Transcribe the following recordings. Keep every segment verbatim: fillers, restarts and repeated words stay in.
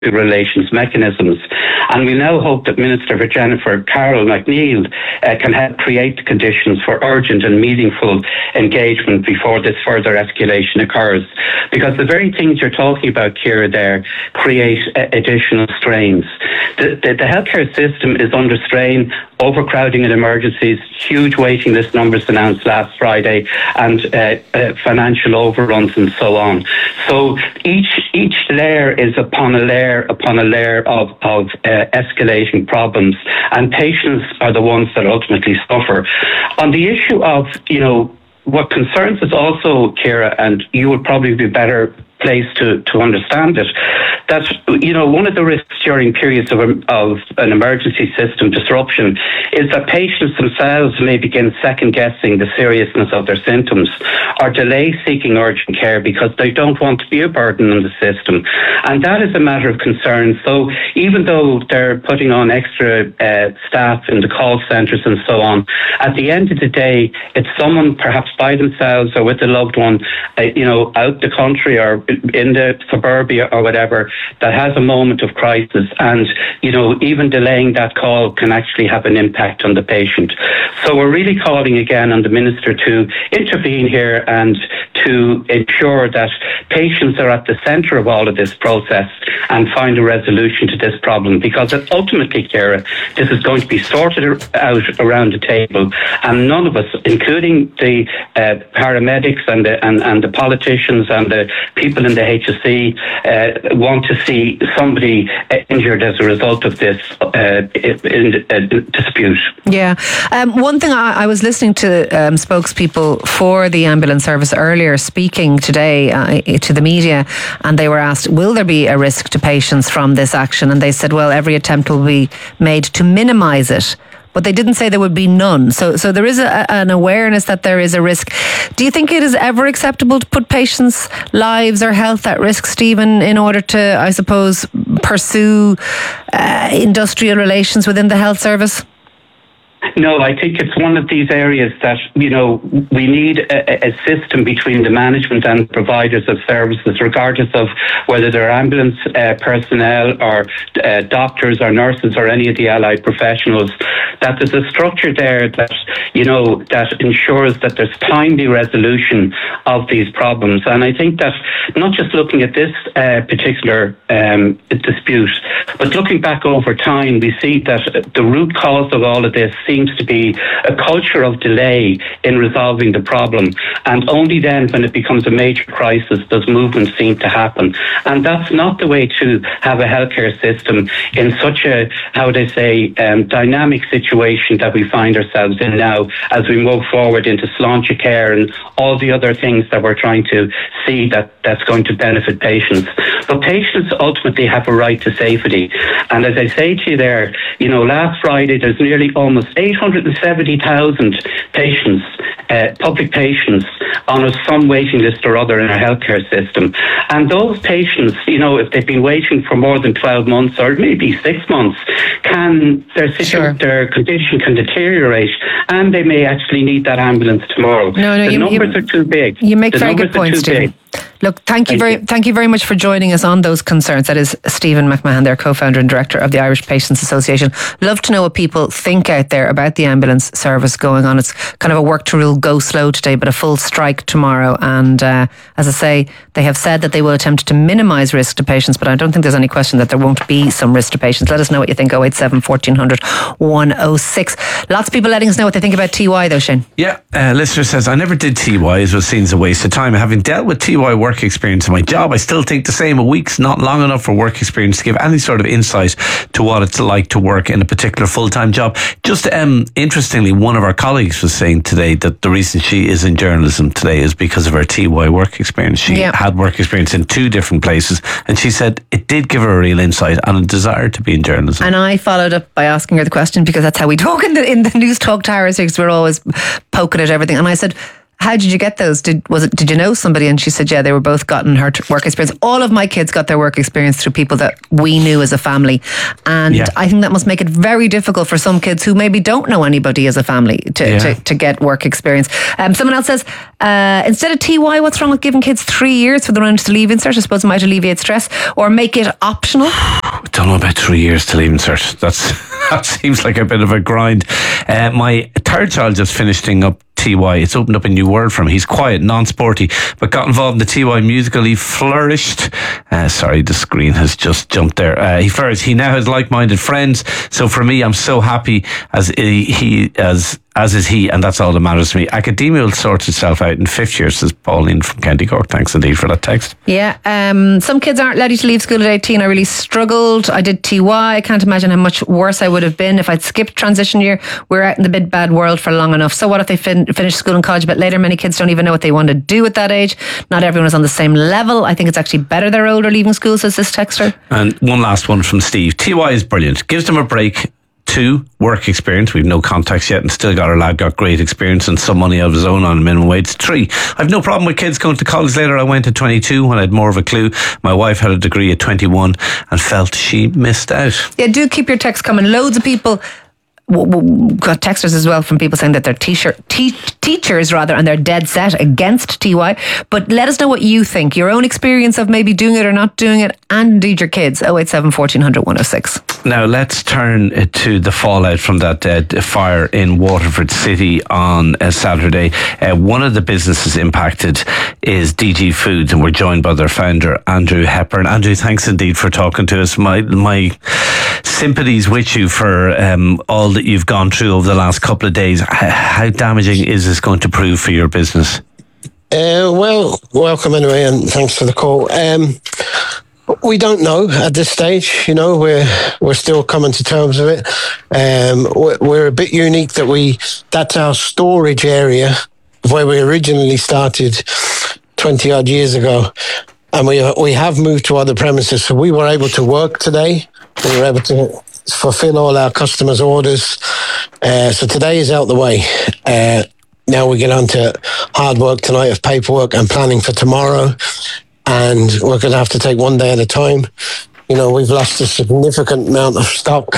relations mechanisms. And we now hope that Minister for Jennifer Carroll McNeill uh, can help create the conditions for urgent and meaningful engagement before this further escalation occurs. Because the very things you're talking about, Ciara, there create uh, additional strains. The, the, the healthcare system is under strain, overcrowding in emergencies, huge waiting list numbers announced last Friday, and uh, uh, financial overruns and so on. So each each layer is upon a layer upon a layer of, of uh, escalating problems, and patients are the ones that ultimately suffer. On the issue of, you know, what concerns us also, Ciara, and you would probably be better place to, to understand it, that, you know, one of the risks during periods of, of an emergency system disruption is that patients themselves may begin second guessing the seriousness of their symptoms or delay seeking urgent care because they don't want to be a burden on the system. And that is a matter of concern. So even though they're putting on extra uh, staff in the call centres and so on, at the end of the day, it's someone perhaps by themselves or with a loved one, uh, you know, out the country or in the suburbia or whatever, that has a moment of crisis, and, you know, even delaying that call can actually have an impact on the patient. So we're really calling again on the Minister to intervene here and to ensure that patients are at the centre of all of this process and find a resolution to this problem, because ultimately, Ciara, this is going to be sorted out around the table, and none of us, including the uh, paramedics and the, and, and the politicians and the people in the H S E, uh, want to see somebody injured as a result of this uh, in, uh, dispute. Yeah. Um, one thing, I, I was listening to um, spokespeople for the ambulance service earlier speaking today uh, to the media, and they were asked, will there be a risk to patients from this action? And they said, well, every attempt will be made to minimise it. But they didn't say there would be none. So so there is a, an awareness that there is a risk. Do you think it is ever acceptable to put patients' lives or health at risk, Stephen, in order to, I suppose, pursue uh, industrial relations within the health service? No, I think it's one of these areas that, you know, we need a, a system between the management and providers of services, regardless of whether they're ambulance uh, personnel or uh, doctors or nurses or any of the allied professionals, that there's a structure there that, you know, that ensures that there's timely resolution of these problems. And I think that not just looking at this uh, particular um, dispute, but looking back over time, we see that the root cause of all of this seems to be a culture of delay in resolving the problem, and only then when it becomes a major crisis does movement seem to happen. And that's not the way to have a healthcare system in such a, how would I say, um, dynamic situation that we find ourselves in now as we move forward into sláinte care and all the other things that we're trying to see that that's going to benefit patients. But patients ultimately have a right to safety. And as I say to you there, you know, last Friday there's nearly almost eight hundred seventy thousand patients, uh, public patients, on a some waiting list or other in our healthcare system. And those patients, you know, if they've been waiting for more than twelve months or maybe six months, can their situ- sure. their condition can deteriorate, and they may actually need that ambulance tomorrow. No, no, the you, numbers you, are too big. You make the very good points, Stephen. Look, thank you thank very, you. thank you very much for joining us on those concerns. That is Stephen McMahon, their co-founder and director of the Irish Patients Association. Love to know what people think out there about the ambulance service going on. It's kind of a work to rule go slow today, but a full strike tomorrow. And uh, as I say, they have said that they will attempt to minimise risk to patients, but I don't think there's any question that there won't be some risk to patients. Let us know what you think. oh eight seven, fourteen hundred, one oh six. Lots of people letting us know what they think about T Y though, Shane. Yeah, uh, listener says, I never did T Y, as was seen as a waste of time. Having dealt with T Y work experience in my job, I still think the same. A week's not long enough for work experience to give any sort of insight to what it's like to work in a particular full-time job. Just um, interestingly, one of our colleagues was saying today that the reason she is in journalism today is because of her T Y work experience. She yeah. had work experience in two different places, and she said it did give her a real insight and a desire to be in journalism. And I followed up by asking her the question, because that's how we talk in the, in the News Talk Towers, because we're always poking at everything. And I said, How did you get those? Did was it? Did you know somebody? And she said, yeah, they were both gotten her t- work experience. All of my kids got their work experience through people that we knew as a family, and yeah. I think that must make it very difficult for some kids who maybe don't know anybody as a family to yeah. to, to get work experience. Um, someone else says, uh, instead of T Y, what's wrong with giving kids three years for the round to leave insert? I suppose it might alleviate stress, or make it optional. I don't know about three years to leave insert. That's that seems like a bit of a grind. Uh, my third child just finishing up T Y. It's opened up a new world for him. He's quiet, non-sporty, but got involved in the T Y musical. He flourished. Uh, sorry, the screen has just jumped there. Uh, he flourished. He now has like-minded friends. So for me, I'm so happy as he, he as as is he, and that's all that matters to me. Academia will sort itself out in fifth year, says Pauline from County Cork. Thanks indeed for that text. Yeah, um, some kids aren't ready to leave school at eighteen. I really struggled. I did T Y. I can't imagine how much worse I would have been if I'd skipped transition year. We're out in the big bad world for long enough. So what if they fin- finish school and college a bit later? Many kids don't even know what they want to do at that age. Not everyone is on the same level. I think it's actually better they're older leaving school, says this texter. And one last one from Steve. T Y is brilliant. Gives them a break. Two, work experience. We've no contacts yet and still got our lad got great experience and some money of his own on minimum wage. Three, I've no problem with kids going to college later. I went at twenty-two when I had more of a clue. My wife had a degree at twenty-one and felt she missed out. Yeah, do keep your texts coming. Loads of people got texters as well from people saying that they're teacher, te- teachers rather, and they're dead set against T Y. But let us know what you think, your own experience of maybe doing it or not doing it, and indeed your kids. oh eight seven, fourteen hundred, one oh six. Now let's turn to the fallout from that uh, fire in Waterford City on uh, Saturday. Uh, one of the businesses impacted is D G Foods, and we're joined by their founder, Andrew Hepburn. Andrew, thanks indeed for talking to us. My my sympathies with you for um, all that you've gone through over the last couple of days. How damaging is this going to prove for your business? Uh, well, welcome anyway, and thanks for the call. Um, we don't know at this stage. You know, we're we're still coming to terms with it. Um, we're, we're a bit unique that we that's our storage area where we originally started twenty odd years ago, and we we have moved to other premises. So we were able to work today. We were able to fulfill all our customers' orders. Uh, so today is out the way. Uh, now we get on to hard work tonight of paperwork and planning for tomorrow. And we're going to have to take one day at a time. You know, we've lost a significant amount of stock.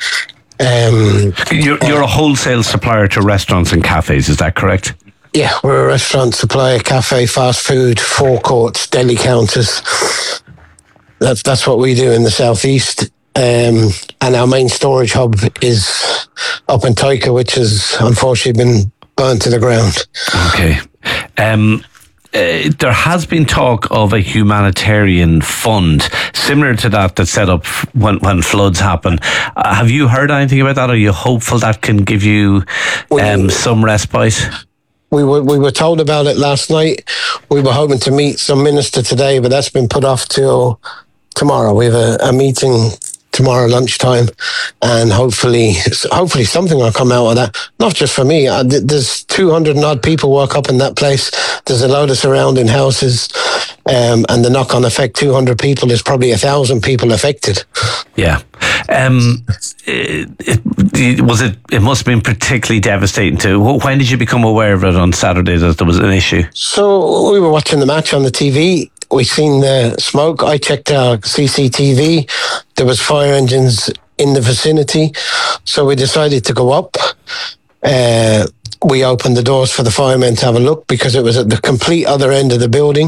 Um, you're, you're a wholesale supplier to restaurants and cafes, is that correct? Yeah, we're a restaurant supplier, cafe, fast food, forecourts, deli counters. That's, that's what we do in the southeast. Um, and our main storage hub is up in Toika, which has unfortunately been burnt to the ground. Okay. Um, uh, there has been talk of a humanitarian fund similar to that that's set up when, when floods happen. Uh, have you heard anything about that? Are you hopeful that can give you um, we, some respite? We were we were told about it last night. We were hoping to meet some minister today, but that's been put off till tomorrow. We have a, a meeting tomorrow lunchtime, and hopefully hopefully something will come out of that. Not just for me. Uh, there's two hundred and odd people work up in that place. There's a load of surrounding houses, um, and the knock-on effect, two hundred people, is probably a thousand people affected. Yeah. Um, it, it, was it, it must have been particularly devastating too. When did you become aware of it on Saturday that there was an issue? So we were watching the match on the T V. We seen the smoke. I checked our C C T V. There was fire engines in the vicinity. So we decided to go up. Uh, we opened the doors for the firemen to have a look because it was at the complete other end of the building.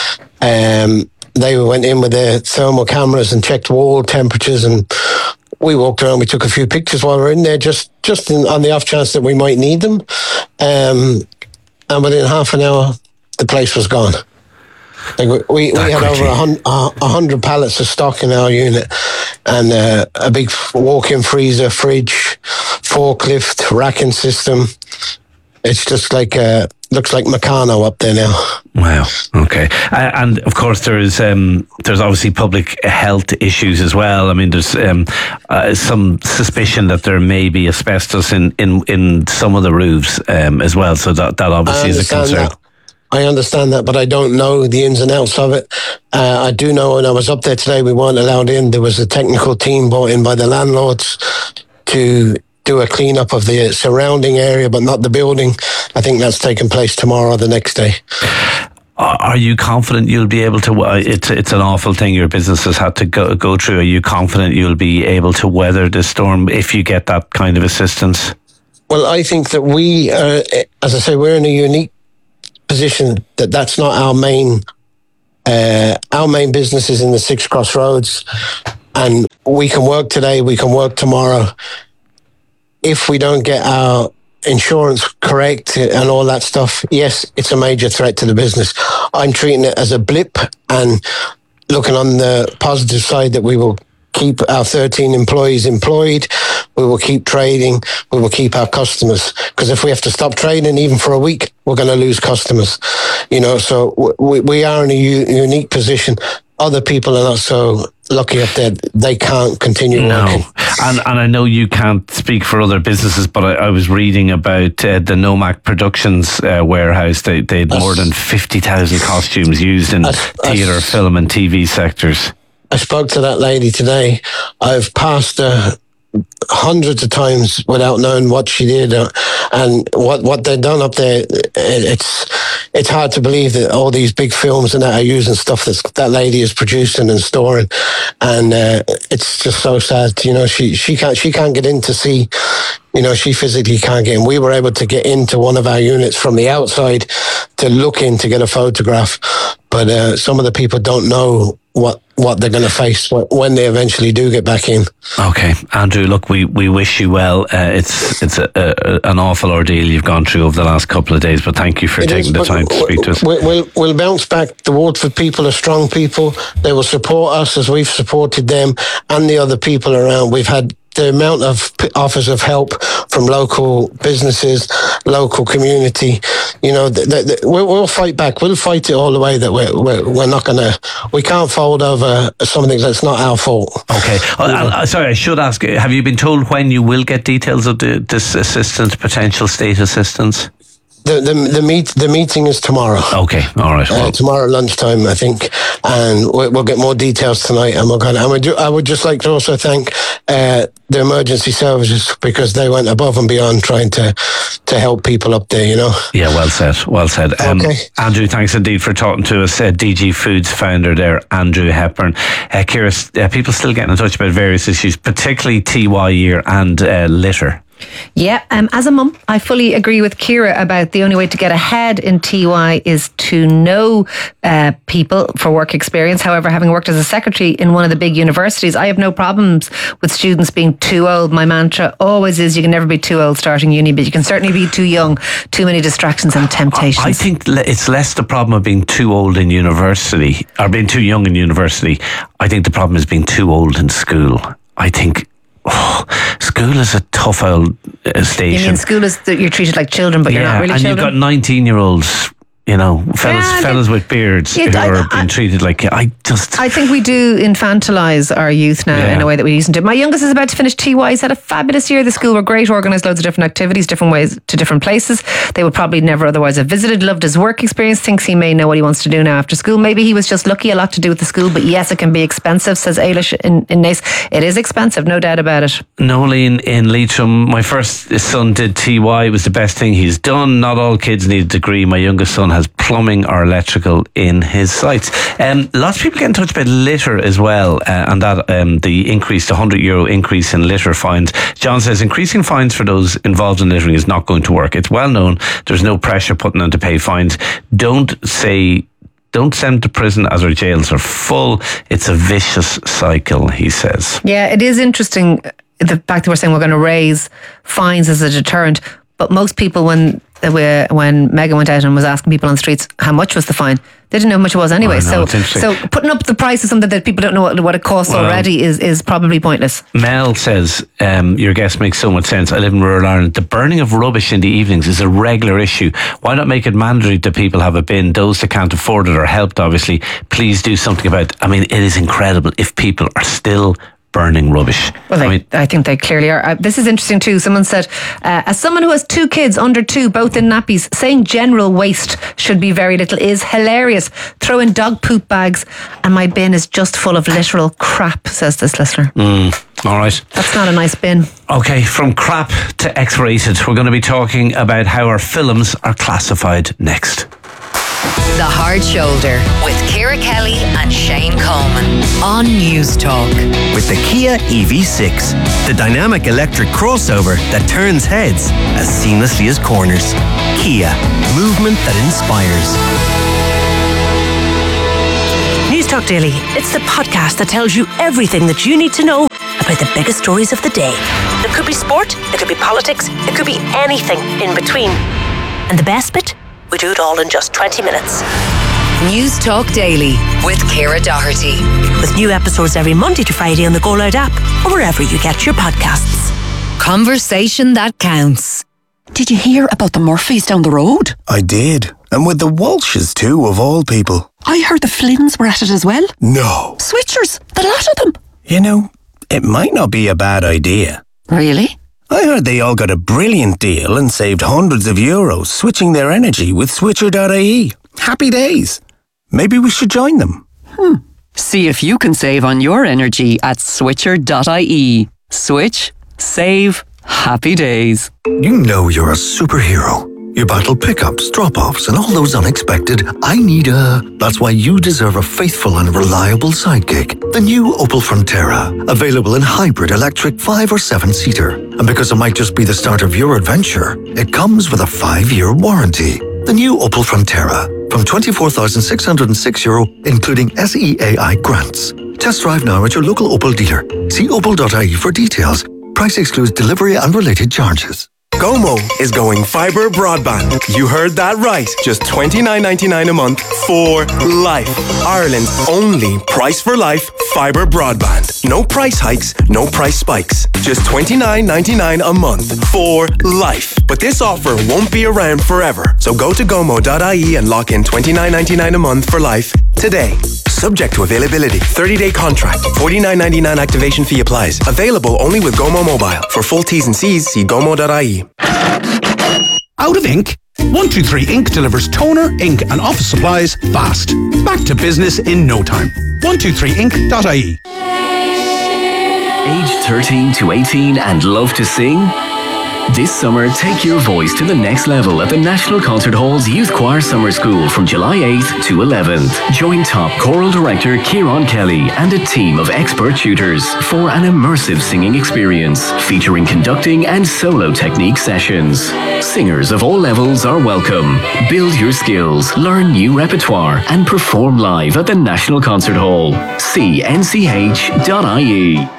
Um, they went in with their thermal cameras and checked wall temperatures, and we walked around. We took a few pictures while we were in there, just, just in, on the off chance that we might need them. Um, and within half an hour, the place was gone. Like we, we, we had over a hundred, a hundred pallets of stock in our unit, and uh, a big walk-in freezer, fridge, forklift, racking system. It's just like uh, looks like Meccano up there now. Wow. Okay. Uh, and of course, there is um, there's obviously public health issues as well. I mean, there's um, uh, some suspicion that there may be asbestos in in, in some of the roofs um, as well. So that that obviously is a concern. That. I understand that, but I don't know the ins and outs of it. Uh, I do know when I was up there today, we weren't allowed in. There was a technical team brought in by the landlords to do a clean-up of the surrounding area, but not the building. I think that's taking place tomorrow or the next day. Are you confident you'll be able to, it's it's an awful thing your business has had to go, go through. Are you confident you'll be able to weather the storm if you get that kind of assistance? Well, I think that we, uh, as I say, we're in a unique position that that's not our main, uh, our main business is in the Six Crossroads, and we can work today, we can work tomorrow. If we don't get our insurance correct and all that stuff, yes, it's a major threat to the business. I'm treating it as a blip and looking on the positive side that we will keep our thirteen employees employed, we will keep trading, we will keep our customers. Because if we have to stop trading even for a week, we're going to lose customers. You know, so we, we are in a u- unique position. Other people are not so lucky up there. They can't continue no. working. And and I know you can't speak for other businesses, but I, I was reading about uh, the Nomac Productions uh, warehouse. They, they had more than fifty thousand costumes used in theatre, film and T V sectors. I spoke to that lady today. I've passed her hundreds of times without knowing what she did uh, and what what they've done up there. It's it's hard to believe that all these big films and that are using stuff that that lady is producing and storing, and uh, it's just so sad. You know, she she can't she can't get in to see. You know, she physically can't get in. We were able to get into one of our units from the outside to look in to get a photograph, but uh, some of the people don't know what what they're going to face when they eventually do get back in. Okay, Andrew, look, we, we wish you well. Uh, it's it's a, a, an awful ordeal you've gone through over the last couple of days, but thank you for it taking is, the time to speak to us. We'll, we'll bounce back. The Waterford people are strong people. They will support us as we've supported them and the other people around. We've had the amount of offers of help from local businesses, local community, you know, th- th- we'll, we'll fight back. We'll fight it all the way. That we're we're, we're not going to, we can't fold over something that's not our fault. Okay. Uh, I, sorry, I should ask, have you been told when you will get details of the, this assistance, potential state assistance? The, the the meet the meeting is tomorrow. Okay, all right. Well, uh, tomorrow lunchtime, I think, and we'll, we'll get more details tonight. And we're going. And we do, I would just like to also thank uh, the emergency services because they went above and beyond trying to to help people up there. You know. Yeah, well said. Well said. Um, okay. Andrew, thanks indeed for talking to us. Uh, D G Foods founder there, Andrew Hepburn. Uh, Ciara, uh, people still getting in touch about various issues, particularly T Y year and uh, litter. Yeah, um, as a mum, I fully agree with Ciara about the only way to get ahead in T Y is to know uh, people for work experience. However, having worked as a secretary in one of the big universities, I have no problems with students being too old. My mantra always is you can never be too old starting uni, but you can certainly be too young. Too many distractions and temptations. I think it's less the problem of being too old in university or being too young in university. I think the problem is being too old in school. I think Oh, school is a tough old uh, station. You mean school is that you're treated like children, but yeah, you're not really and children? And you've got nineteen-year-olds, you know, fellas, yeah, fellas they, with beards yeah, who I, are being I, treated like, I just... I think we do infantilise our youth now yeah. in a way that we used to. My youngest is about to finish T Y. He's had a fabulous year. The school were great, organised loads of different activities, different ways to different places. They would probably never otherwise have visited. Loved his work experience, thinks he may know what he wants to do now after school. Maybe he was just lucky, a lot to do with the school, but yes, it can be expensive, says Ailish in, in Naas. It is expensive, no doubt about it. Nolene in Leitrim, my first son did T Y. It was the best thing he's done. Not all kids need a degree. My youngest son has plumbing or electrical in his sights. Um, lots of people get in touch about litter as well, uh, and that um, the increased one hundred euro increase in litter fines. John says increasing fines for those involved in littering is not going to work. It's well known. There's no pressure putting them to pay fines. Don't say Don't send to prison as our jails are full. It's a vicious cycle, he says. Yeah, it is interesting the fact that we're saying we're going to raise fines as a deterrent, but most people, when when Megan went out and was asking people on the streets how much was the fine, they didn't know how much it was anyway. Oh, no, so so putting up the price of something that people don't know what, what it costs well, already is, is probably pointless. Mel says, um, your guess makes so much sense. I live in rural Ireland. The burning of rubbish in the evenings is a regular issue. Why not make it mandatory that people have a bin? Those that can't afford it are helped, obviously. Please do something about it. I mean, it is incredible if people are still burning rubbish. Well, they, I mean, I think they clearly are. Uh, this is interesting too. Someone said, uh, as someone who has two kids under two, both in nappies, saying general waste should be very little is hilarious. Throw in dog poop bags and my bin is just full of literal crap, says this listener. Mm, all right. That's not a nice bin. Okay, from crap to X-rated, we're going to be talking about how our films are classified next. The Hard Shoulder with Ciara Kelly and Shane Coleman on News Talk. With the Kia E V six, the dynamic electric crossover that turns heads as seamlessly as corners. Kia, movement that inspires. News Talk Daily. It's the podcast that tells you everything that you need to know about the biggest stories of the day. It could be sport, it could be politics, it could be anything in between. And the best bit? We do it all in just twenty minutes. News Talk Daily with Ciara Doherty. With new episodes every Monday to Friday on the Go Loud app or wherever you get your podcasts. Conversation that counts. Did you hear about the Murphys down the road? I did. And with the Walshes too, of all people. I heard the Flynns were at it as well. No. Switchers, the lot of them. You know, it might not be a bad idea. Really? I heard they all got a brilliant deal and saved hundreds of euros switching their energy with switcher dot I E. Happy days. Maybe we should join them. Hmm. See if you can save on your energy at switcher dot I E. Switch, save, happy days. You know you're a superhero. You battle pickups, drop-offs, and all those unexpected I need a... That's why you deserve a faithful and reliable sidekick. The new Opel Frontera. Available in hybrid, electric, five or seven-seater. And because it might just be the start of your adventure, it comes with a five-year warranty. The new Opel Frontera. From twenty-four thousand six hundred six euro, including S E A I grants. Test drive now at your local Opel dealer. See opel dot I E for details. Price excludes delivery and related charges. Gomo is going fibre broadband. You heard that right. Just twenty-nine ninety-nine a month for life. Ireland's only price for life fibre broadband. No price hikes, no price spikes. Just twenty-nine ninety-nine a month for life. But this offer won't be around forever. So go to gomo dot I E and lock in twenty-nine ninety-nine a month for life today. Subject to availability. thirty-day contract. forty-nine ninety-nine activation fee applies. Available only with Gomo Mobile. For full T's and C's, see gomo dot I E. Out of ink? one two three Ink delivers toner, ink and office supplies fast. Back to business in no time. one two three ink dot I E. Age thirteen to eighteen and love to sing? This summer, take your voice to the next level at the National Concert Hall's Youth Choir Summer School from July eighth to eleventh. Join top choral director Ciaran Kelly and a team of expert tutors for an immersive singing experience featuring conducting and solo technique sessions. Singers of all levels are welcome. Build your skills, learn new repertoire and perform live at the National Concert Hall. See N C H dot I E.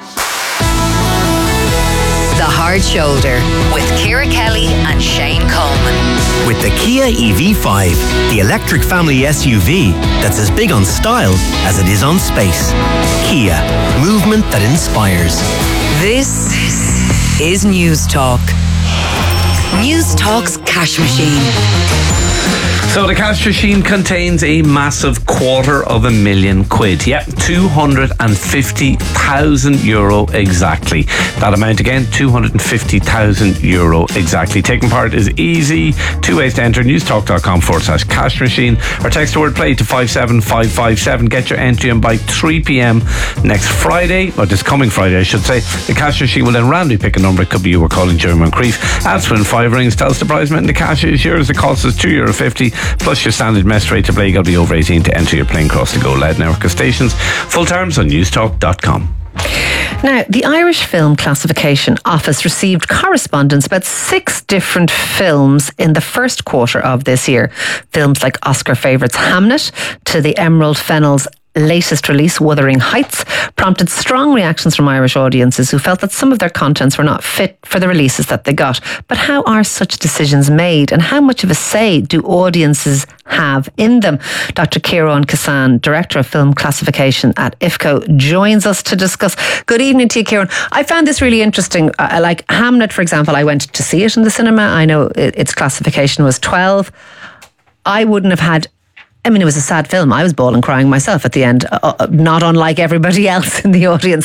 The Hard Shoulder with Ciara Kelly and Shane Coleman. With the Kia E V five, the electric family S U V that's as big on style as it is on space. Kia, movement that inspires. This is News Talk. News Talk's cash machine. So the cash machine contains a massive quarter of a million quid. Yep, two hundred fifty thousand euro exactly. That amount again, two hundred fifty thousand euro exactly. Taking part is easy. Two ways to enter: newstalk.com forward slash cash machine or text the word play to five seven five five seven. Get your entry in by three p.m. next Friday, or this coming Friday I should say. The cash machine will then randomly pick a number. It could be you were calling Jeremy Moncrief. Answer in five rings. Tell us the prize amount and the cash is yours. The cost is two euro fifty. Plus your standard mess rate to play. You got to be over eighteen to enter your playing across the Go Loud network of stations. Full terms on newstalk dot com. Now, the Irish Film Classification Office received correspondence about six different films in the first quarter of this year. Films like Oscar favourites Hamnet to the Emerald Fennell's latest release, Wuthering Heights, prompted strong reactions from Irish audiences who felt that some of their contents were not fit for the releases that they got. But how are such decisions made, and how much of a say do audiences have in them? Doctor Ciaran Kassan, Director of Film Classification at I F C O, joins us to discuss. Good evening to you, Ciaran. I found this really interesting. Uh, like Hamnet, for example, I went to see it in the cinema. I know its classification was twelve. I wouldn't have had I mean, it was a sad film. I was bawling, crying myself at the end, uh, not unlike everybody else in the audience.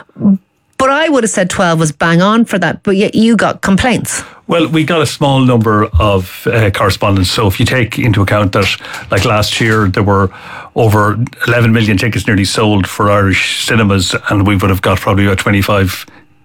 But I would have said twelve was bang on for that. But yet you got complaints. Well, we got a small number of uh, correspondence. So if you take into account that, like last year, there were over eleven million tickets nearly sold for Irish cinemas, and we would have got probably about twenty-five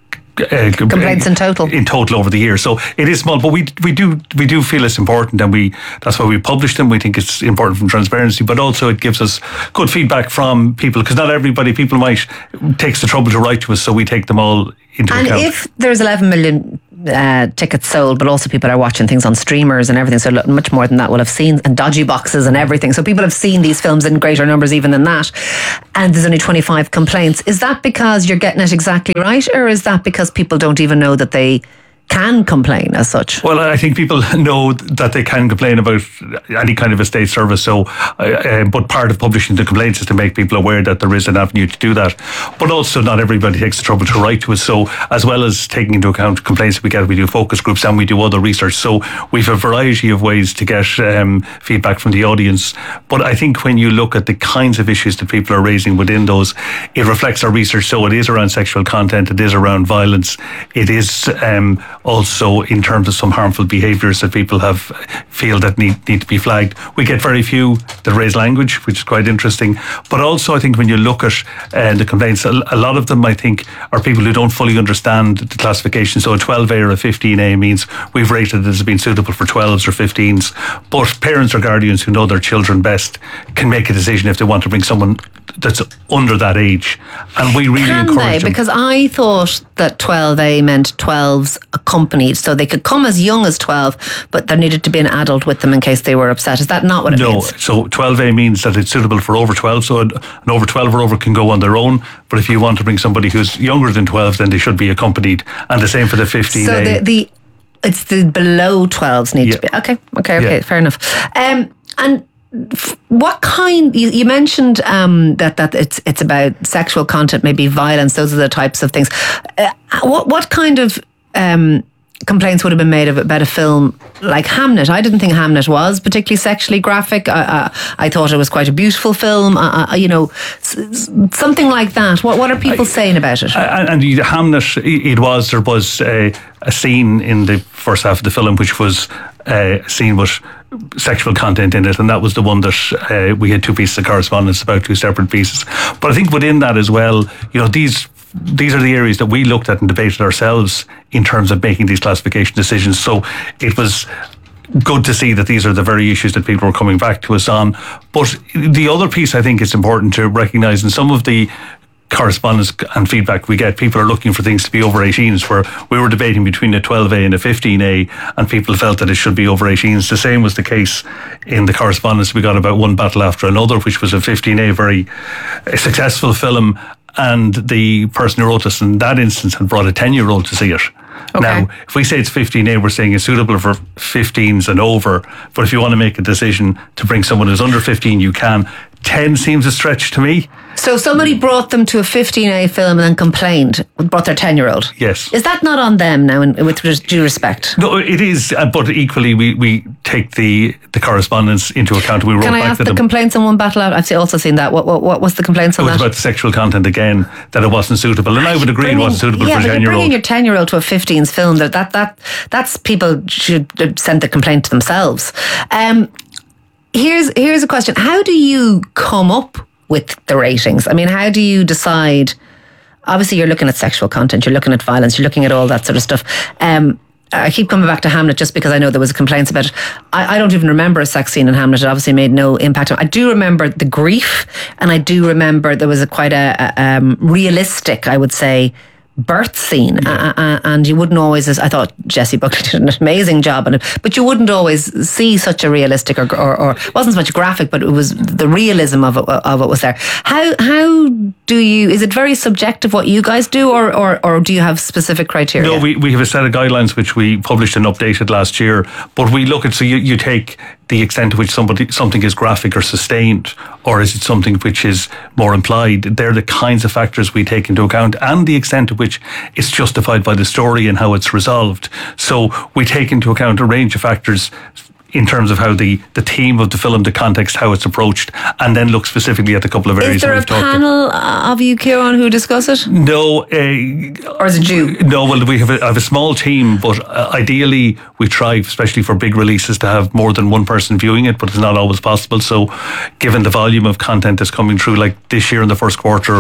Uh, complaints in total in total over the year. So it is small, but we we do we do feel it's important, and we that's why we publish them. We think it's important from transparency, but also it gives us good feedback from people, because not everybody people might takes the trouble to write to us, so we take them all into and account. And if there's eleven million uh, tickets sold, but also people are watching things on streamers and everything, so much more than that will have seen, and dodgy boxes and everything, so people have seen these films in greater numbers even than that, and there's only twenty-five complaints. Is that because you're getting it exactly right, or is that because people don't even know that they can complain as such? Well, I think people know that they can complain about any kind of a state service. So, uh, but part of publishing the complaints is to make people aware that there is an avenue to do that. But also, not everybody takes the trouble to write to us. So, as well as taking into account complaints we get, we do focus groups and we do other research. So, we have a variety of ways to get um, feedback from the audience. But I think when you look at the kinds of issues that people are raising within those, it reflects our research. So, it is around sexual content, it is around violence, it is um, also in terms of some harmful behaviours that people have feel that need, need to be flagged. We get very few that raise language, which is quite interesting. But also I think when you look at uh, the complaints, a, a lot of them I think are people who don't fully understand the classification. So a twelve A or a fifteen A means we've rated it as being suitable for twelves or fifteens. But parents or guardians who know their children best can make a decision if they want to bring someone that's under that age. And we really can encourage they? them. Because I thought that twelve A meant twelves accompanied, so they could come as young as twelve, but there needed to be an adult with them in case they were upset. Is that not what it no, means? No, so twelve A means that it's suitable for over twelve, so an over twelve or over can go on their own, but if you want to bring somebody who's younger than twelve, then they should be accompanied, and the same for the fifteen A. So the, the it's the below twelves need yeah. to be, okay, okay, okay, yeah. fair enough. Um, and what kind, you, you mentioned um, that that it's it's about sexual content, maybe violence, those are the types of things. Uh, what what kind of um, complaints would have been made of, about a film like Hamnet? I didn't think Hamnet was particularly sexually graphic. I, I, I thought it was quite a beautiful film. I, I, you know, s- something like that. What what are people I, saying about it? And, and Hamnet, it was there was a, a scene in the first half of the film which was uh, a scene with sexual content in it, and that was the one that uh, we had two pieces of correspondence about, two separate pieces. But I think within that as well, you know, these these are the areas that we looked at and debated ourselves in terms of making these classification decisions. So it was good to see that these are the very issues that people were coming back to us on. But the other piece I think is important to recognise, in some of the correspondence and feedback we get, people are looking for things to be over eighteens, where we were debating between a twelve A and a fifteen A, and people felt that it should be over eighteens. The same was the case in the correspondence we got about One Battle After Another, which was a fifteen A, very successful film, and the person who wrote us in that instance had brought a ten-year-old to see it. Okay. Now, if we say it's fifteen A, we're saying it's suitable for fifteens and over, but if you want to make a decision to bring someone who's under fifteen, you can. ten seems a stretch to me. So somebody brought them to a fifteen A film and then complained, brought their ten-year-old. Yes. Is that not on them now, in, with due respect? No, it is, uh, but equally we, we take the, the correspondence into account. We wrote Can I back ask to the them. complaints on One Battle Out? I've also seen that. What, what, what was the complaints on that? It was that? about the sexual content again, that it wasn't suitable. And I would agree bringing, it wasn't suitable yeah, for a ten-year-old. Yeah, but bringing your ten-year-old to a fifteens film, that, that, that that's people should send the complaint to themselves. Um, here's here's a question. How do you come up with the ratings? I mean, how do you decide? Obviously, you're looking at sexual content, you're looking at violence, you're looking at all that sort of stuff. Um, I keep coming back to Hamnet just because I know there was complaints about it. I, I don't even remember a sex scene in Hamnet. It obviously made no impact on. I do remember the grief, and I do remember there was a quite a, a um, realistic, I would say, birth scene, yeah. uh, and you wouldn't always, I thought Jessie Buckley did an amazing job on it, but you wouldn't always see such a realistic or, or, or it wasn't so much graphic, but it was the realism of it, of it was there. How how do you, is it very subjective what you guys do, or, or, or do you have specific criteria? No, we, we have a set of guidelines which we published and updated last year, but we look at, so you, you take the extent to which somebody something is graphic or sustained, or is it something which is more implied. They're the kinds of factors we take into account, and the extent to which it's justified by the story and how it's resolved. So we take into account a range of factors in terms of how the, the theme of the film, the context, how it's approached, and then look specifically at the couple of areas. Is there we've a talked panel about. of you, Kieran, who discuss it? No. Uh, or is it you? No, well, we have a, have a small team, but uh, ideally we try, especially for big releases, to have more than one person viewing it, but it's not always possible. So given the volume of content that's coming through, like this year in the first quarter,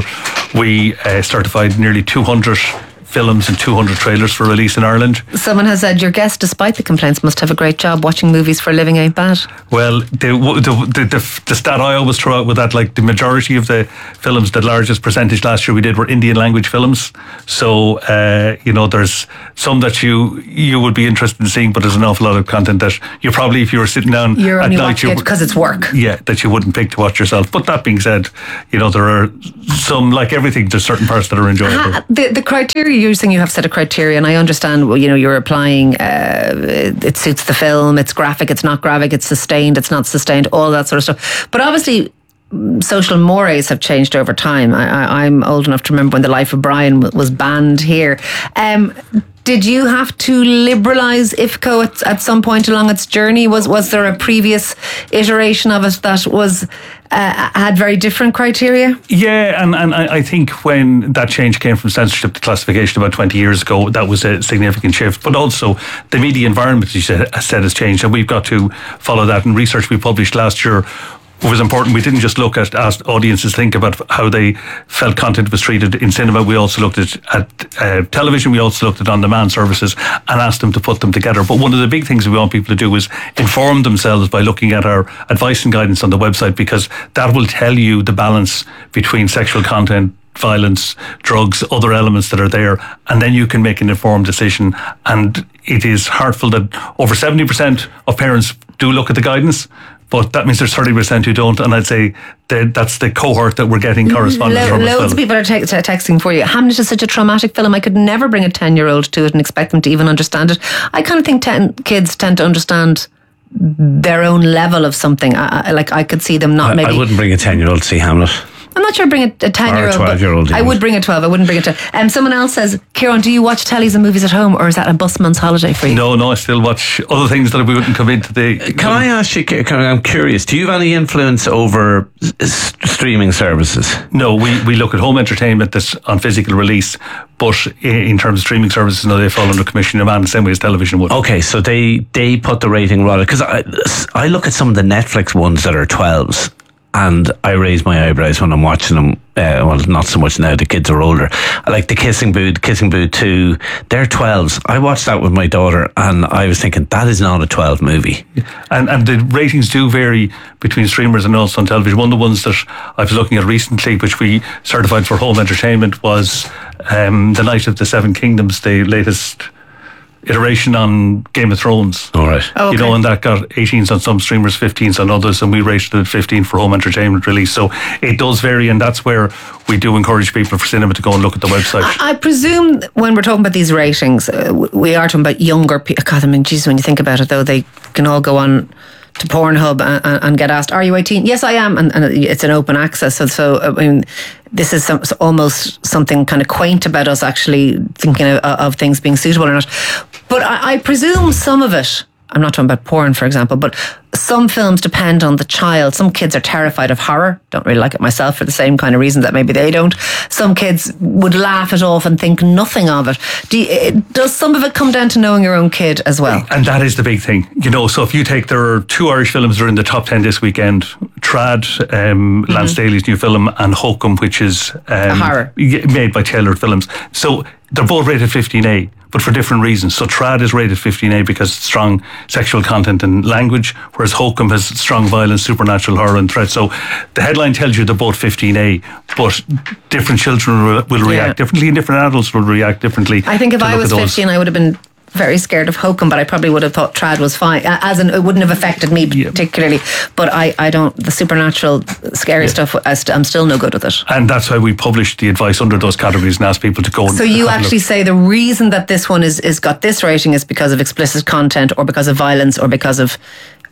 we uh, certified nearly two hundred films and two hundred trailers for release in Ireland. Someone has said your guests, despite the complaints, must have a great job. Watching movies for a living ain't bad. Well, the the, the, the, the stat I always throw out with that, like the majority of the films, the largest percentage last year we did were Indian language films. So, uh, you know, there's some that you you would be interested in seeing, but there's an awful lot of content that you probably, if you were sitting down You're at only night, watching it because it's work. Yeah, that you wouldn't pick to watch yourself. But that being said, you know, there are some, like everything, there's certain parts that are enjoyable. Ha, the, the criteria, you're saying you have set a criteria, and I understand, well, you know, you're applying, uh, it, it suits the film, it's graphic, it's not graphic, it's sustained, it's not sustained, all that sort of stuff. But obviously, social mores have changed over time. I, I, I'm old enough to remember when The Life of Brian was banned here. Um, did you have to liberalise I F C O at, at some point along its journey? Was was there a previous iteration of it that was uh, had very different criteria? Yeah, and, and I think when that change came from censorship to classification about twenty years ago, that was a significant shift. But also the media environment, as you said, has changed, and we've got to follow that. And research we published last year was important. We didn't just look at asked audiences think about how they felt content was treated in cinema. We also looked at, at uh, television. We also looked at on-demand services and asked them to put them together. But one of the big things we want people to do is inform themselves by looking at our advice and guidance on the website, because that will tell you the balance between sexual content, violence, drugs, other elements that are there, and then you can make an informed decision. And it is heartful that over seventy percent of parents do look at the guidance, but that means there's thirty percent who don't, and I'd say that that's the cohort that we're getting correspondence Lo- from. Loads well. of people are te- te- texting for you. Hamnet is such a traumatic film. I could never bring a ten-year-old to it and expect them to even understand it. I kind of think ten kids tend to understand their own level of something. I, I, like I could see them not I, maybe. I wouldn't bring a ten-year-old to see Hamlet. I'm not sure I'd bring a, a ten-year-old. Or a twelve-year-old. I would bring a twelve. I wouldn't bring it to. Um, someone else says, Kieran, do you watch tellies and movies at home, or is that a busman's holiday for you? No, no, I still watch other things that we wouldn't come into the. Can I ask you? I'm curious. Do you have any influence over s- streaming services? No, we, we look at home entertainment that's on physical release, but in terms of streaming services, no, they fall under Commission of Man the same way as television would. Okay, so they they put the rating rather, because I I look at some of the Netflix ones that are twelves. And I raise my eyebrows when I'm watching them. Uh, well, not so much now. The kids are older. Like the Kissing Booth, Kissing Booth two, they're twelves. I watched that with my daughter, and I was thinking that is not a twelve movie. And and the ratings do vary between streamers and also on television. One of the ones that I was looking at recently, which we certified for home entertainment, was um, The Night of the Seven Kingdoms, the latest iteration on Game of Thrones. All right. Oh, okay. You know, and that got eighteens on some streamers, fifteens on others, and we rated it fifteen for home entertainment release. So it does vary, and that's where we do encourage people for cinema to go and look at the website. I, I presume when we're talking about these ratings, uh, we are talking about younger people. God, I mean, geez, when you think about it, though, they can all go on to Pornhub and, and get asked, "Are you eighteen?" Yes, I am, and, and it's an open access. So, so I mean, this is some, so almost something kind of quaint about us actually thinking of, of things being suitable or not. But I, I presume some of it, I'm not talking about porn, for example, but some films depend on the child. Some kids are terrified of horror. Don't really like it myself for the same kind of reasons that maybe they don't. Some kids would laugh it off and think nothing of it. Do you, does some of it come down to knowing your own kid as well? And that is the big thing. You know, so if you take, there are two Irish films that are in the top ten this weekend. Trad, um, mm-hmm. Lance Daly's new film, and Hokum, which is um, a horror made by Tailored Films. So they're both rated fifteen A, but for different reasons. So Trad is rated fifteen A because it's strong sexual content and language, whereas Hokum has strong violence, supernatural horror and threat. So the headline tells you they're both fifteen A, but different children will, will react yeah. differently, and different adults will react differently. I think if I was fifteen, I would have been very scared of Hokum, but I probably would have thought Trad was fine, as in it wouldn't have affected me particularly. Yeah. But I, I don't, the supernatural scary yeah. stuff, I st- I'm still no good with it. And that's why we published the advice under those categories and asked people to go. So and you actually say the reason that this one is, is got this rating is because of explicit content, or because of violence, or because of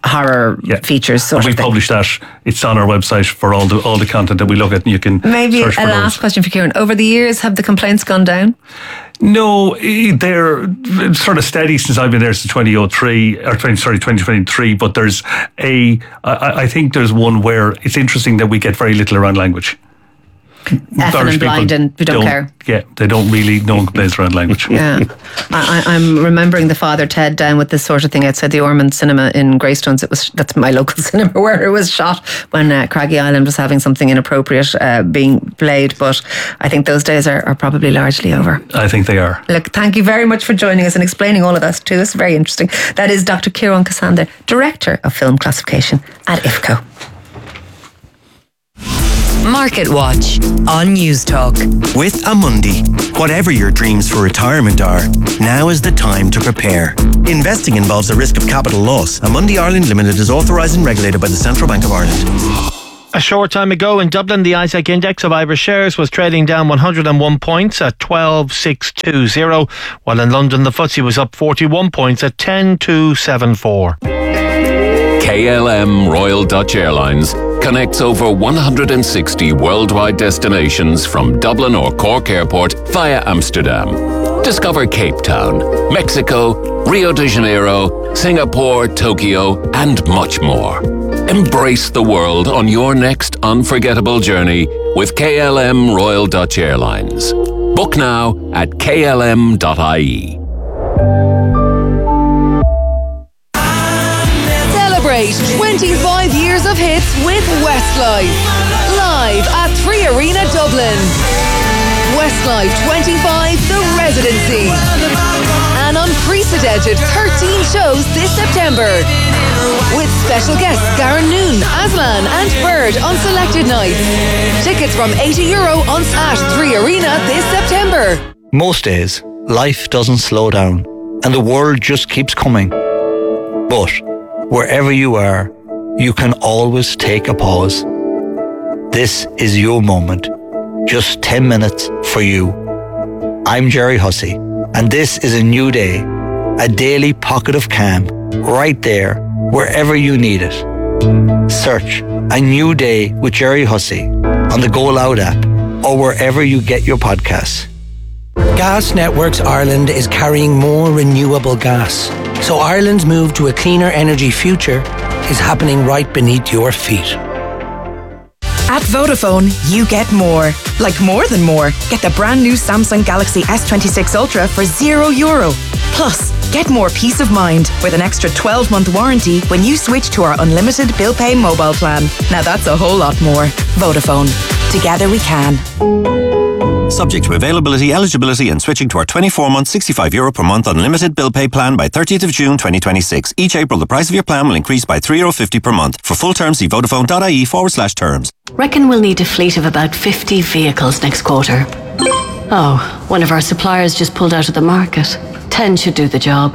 horror yeah. features. Sort and we of thing. publish that. It's on our website for all the all the content that we look at. And you can maybe search a for last those. question for Kieran. Over the years, have the complaints gone down? No, eh, they're sort of steady since I've been there since twenty oh three, or twenty, sorry, twenty twenty-three. But there's a, I, I think there's one where it's interesting that we get very little around language. Deaf and blind and who don't, don't care. Yeah, they don't really, no one complains around language. Yeah. I, I'm remembering the Father Ted down with this sort of thing outside the Ormond Cinema in Greystones. It was, that's my local cinema where it was shot when uh, Craggy Island was having something inappropriate uh, being played. But I think those days are, are probably largely over. I think they are. Look, thank you very much for joining us and explaining all of that to us. Very interesting. That is Doctor Kieran Cassander, Director of Film Classification at I F C O. Market Watch on News Talk. With Amundi, whatever your dreams for retirement are, now is the time to prepare. Investing involves a risk of capital loss. Amundi Ireland Limited is authorised and regulated by the Central Bank of Ireland. A short time ago in Dublin, the Isaac Index of Irish shares was trading down one hundred one points at twelve thousand six hundred twenty, while in London the F T S E was up forty-one points at ten thousand two hundred seventy-four. K L M Royal Dutch Airlines connects over one hundred sixty worldwide destinations from Dublin or Cork Airport via Amsterdam. Discover Cape Town, Mexico, Rio de Janeiro, Singapore, Tokyo, and much more. Embrace the world on your next unforgettable journey with K L M Royal Dutch Airlines. Book now at k l m dot i e. Celebrate twenty-five years of hits with Westlife. Live at Three Arena Dublin. Westlife twenty-five, The Residency. An unprecedented thirteen shows this September. With special guests Garen Noon, Aslan and Bird on selected nights. Tickets from eighty euro on at Three Arena this September. Most days, life doesn't slow down and the world just keeps coming. But wherever you are, you can always take a pause. This is your moment. Just ten minutes for you. I'm Jerry Hussey, and this is a new day, a daily pocket of calm, right there, wherever you need it. Search A New Day with Jerry Hussey on the Go Loud app or wherever you get your podcasts. Gas Networks Ireland is carrying more renewable gas, so Ireland's move to a cleaner energy future is happening right beneath your feet. At Vodafone, you get more. Like more than more. Get the brand new Samsung Galaxy S twenty-six Ultra for zero euro. Plus, get more peace of mind with an extra twelve month warranty when you switch to our unlimited bill pay mobile plan. Now that's a whole lot more. Vodafone. Together we can. Subject to availability, eligibility and switching to our twenty-four month, sixty-five euro per month unlimited bill pay plan by thirtieth of June twenty twenty-six. Each April, the price of your plan will increase by three euro fifty per month. For full terms, see vodafone.ie forward slash terms. Reckon we'll need a fleet of about fifty vehicles next quarter. Oh, one of our suppliers just pulled out of the market. ten should do the job.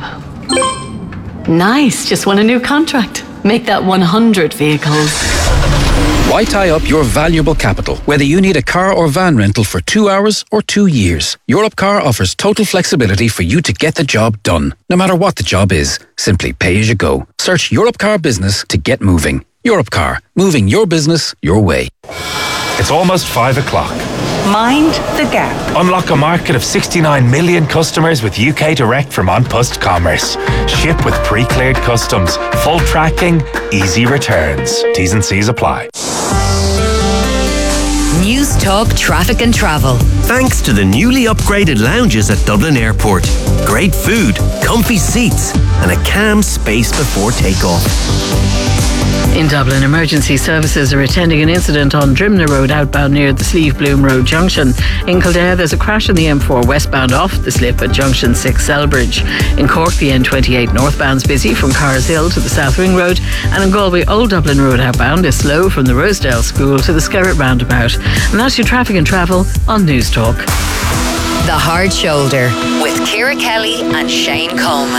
Nice, just won a new contract. Make that one hundred vehicles. Why tie up your valuable capital, whether you need a car or van rental for two hours or two years? Europcar offers total flexibility for you to get the job done, no matter what the job is. Simply pay as you go. Search Europcar Business to get moving. Europcar, moving your business your way. It's almost five o'clock. Mind the gap. Unlock a market of sixty-nine million customers with U K Direct from An Post Commerce. Ship with pre-cleared customs, full tracking, easy returns. T's and C's apply. News Talk Traffic and Travel. Thanks to the newly upgraded lounges at Dublin Airport. Great food, comfy seats, and a calm space before takeoff. In Dublin, emergency services are attending an incident on Drimna Road outbound near the Slieve Bloom Road junction. In Kildare, there's a crash on the M four westbound off the slip at junction six Selbridge. In Cork, the N twenty-eight northbound's busy from Carr's Hill to the South Ring Road, and in Galway, Old Dublin Road outbound is slow from the Rosedale School to the Skerritt roundabout. And that's your traffic and travel on News Talk. The Hard Shoulder with Ciara Kelly and Shane Coleman.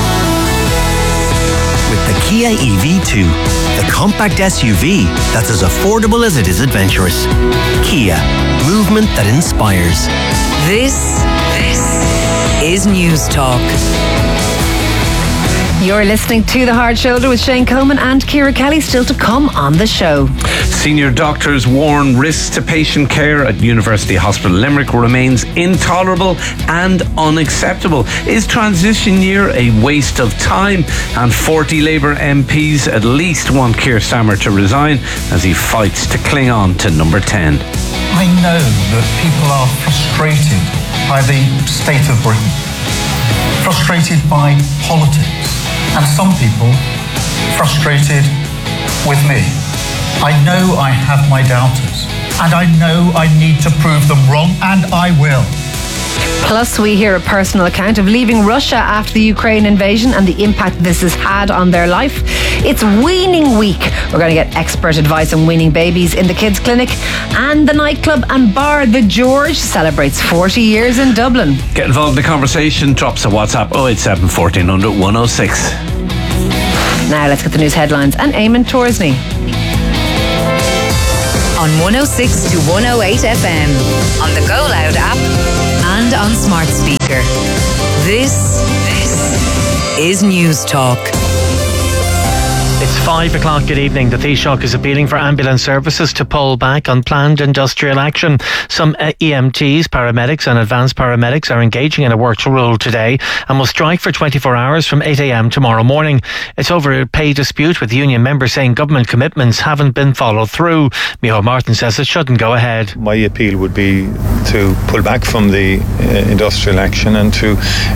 With the Kia E V two, the compact S U V that's as affordable as it is adventurous. Kia, movement that inspires. This, this is News Talk. You're listening to The Hard Shoulder with Shane Coleman and Ciara Kelly, still to come on the show. Senior doctors warn risks to patient care at University Hospital Limerick remains intolerable and unacceptable. Is transition year a waste of time? And forty Labour M Ps at least want Keir Starmer to resign as he fights to cling on to number ten. I know that people are frustrated by the state of Britain, frustrated by politics, and some people frustrated with me. I know I have my doubters, and I know I need to prove them wrong, and I will. Plus, we hear a personal account of leaving Russia after the Ukraine invasion and the impact this has had on their life. It's weaning week. We're going to get expert advice on weaning babies in the kids' clinic. And the nightclub and bar The George celebrates forty years in Dublin. Get involved in the conversation. Drop us a WhatsApp oh eight seven, fourteen hundred, one oh six. Now let's get the news headlines and Eamon Torsney. On one oh six to one oh eight F M, on the Go Loud app, and on smart speaker. This, this is News Talk. It's five o'clock. Good evening. The Taoiseach is appealing for ambulance services to pull back on planned industrial action. Some E M Ts, paramedics and advanced paramedics are engaging in a work to rule today and will strike for twenty-four hours from eight a.m. tomorrow morning. It's over a pay dispute, with union members saying government commitments haven't been followed through. Micheál Martin says it shouldn't go ahead. My appeal would be to pull back from the uh, industrial action and to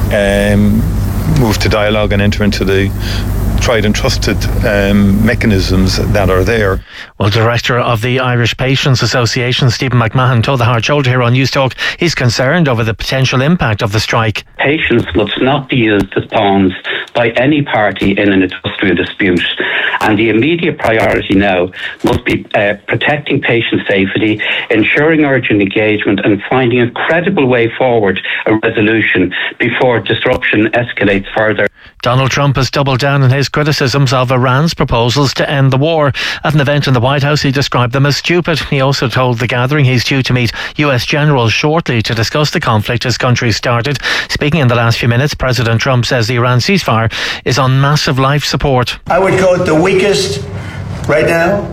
um, move to dialogue and enter into the tried and trusted um, mechanisms that are there. Well, Director of the Irish Patients Association, Stephen McMahon, told the Hard Shoulder here on News Talk he's concerned over the potential impact of the strike. Patients must not be used as pawns by any party in an industrial dispute, and the immediate priority now must be uh, protecting patient safety, ensuring urgent engagement and finding a credible way forward, a resolution, before disruption escalates further. Donald Trump has doubled down on his criticisms of Iran's proposals to end the war. At an event in the White House, he described them as stupid. He also told the gathering he's due to meet U S generals shortly to discuss the conflict his country started. Speaking in the last few minutes, President Trump says the Iran ceasefire is on massive life support. I would call it the weakest right now.